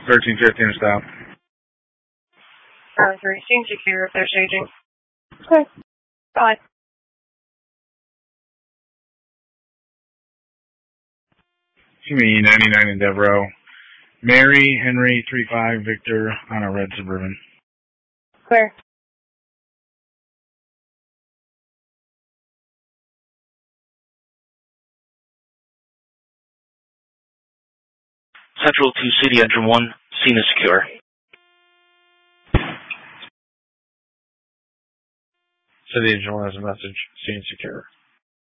1315 stop. 3, seems secure if they're staging. Okay. Bye. Me 99 in Devereaux. Mary Henry 35 Victor on a red Suburban. Clear. Central to City Engine 1, scene is secure. City Engine 1 has a message, scene secure.